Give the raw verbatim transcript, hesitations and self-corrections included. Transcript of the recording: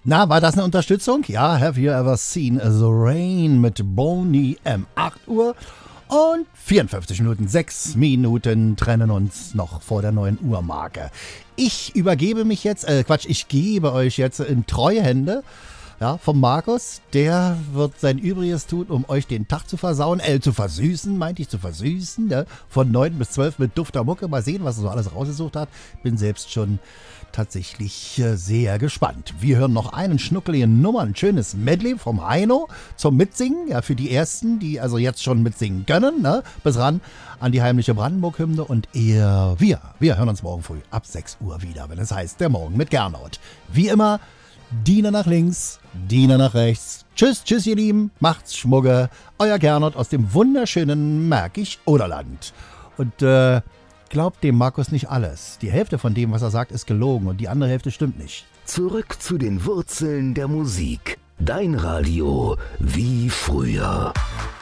Na, war das eine Unterstützung? Ja, have you ever seen the rain mit Boney M. acht Uhr und vierundfünfzig Minuten, sechs Minuten trennen uns noch vor der neun Uhr Marke. Ich übergebe mich jetzt, äh Quatsch, ich gebe euch jetzt in treue Hände. Ja, vom Markus, der wird sein Übriges tun, um euch den Tag zu versauen, äh, zu versüßen, meinte ich, zu versüßen, ne? Von neun bis zwölf mit dufter Mucke. Mal sehen, was er so alles rausgesucht hat. Bin selbst schon tatsächlich äh, sehr gespannt. Wir hören noch einen schnuckeligen Nummer, ein schönes Medley vom Heino zum Mitsingen, ja, für die Ersten, die also jetzt schon mitsingen können, ne? Bis ran an die heimliche Brandenburg-Hymne und ihr, wir, wir hören uns morgen früh ab sechs Uhr wieder, wenn es heißt, der Morgen mit Gernot. Wie immer, Diener nach links, Diener nach rechts. Tschüss, tschüss ihr Lieben, macht's Schmugge. Euer Gernot aus dem wunderschönen Märkisch-Oderland. Und äh, glaubt dem Markus nicht alles. Die Hälfte von dem, was er sagt, ist gelogen und die andere Hälfte stimmt nicht. Zurück zu den Wurzeln der Musik. Dein Radio wie früher.